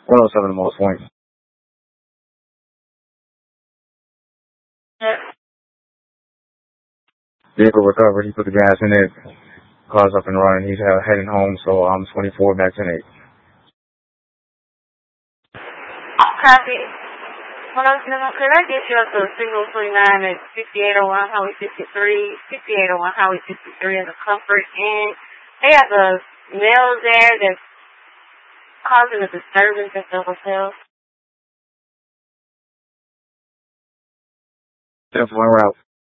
107 the most points. Yeah. Vehicle recovered. He put the gas in it. Car's up and running. He's heading home, so I'm 24 back 10-8. Copy. Hello, could I get you up to signal 29 at 6801 Highway 63, 6801 Highway 63 as a comfort inn? They have a male there that's causing a disturbance at the hotel. 10-4 route.